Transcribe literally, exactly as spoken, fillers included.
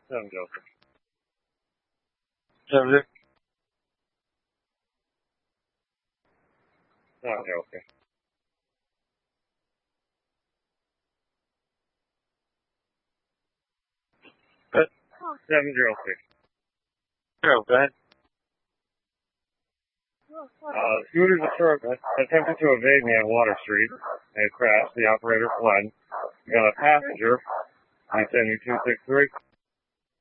seven Joseph. Seven. Okay, okay. Good. Seven zero six. Zero, go ahead. Uh, scooters are attempted to evade me on Water Street. They crashed. The operator fled. We got a passenger. I send you two six three.